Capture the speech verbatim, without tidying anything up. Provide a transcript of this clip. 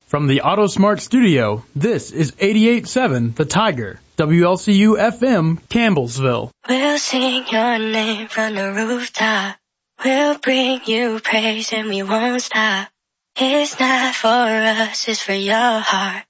From the AutoSmart studio, this is eighty-eight point seven The Tiger, W L C U F M, Campbellsville. We'll sing your name from the rooftop. We'll bring you praise and we won't stop. It's not for us, it's for your heart.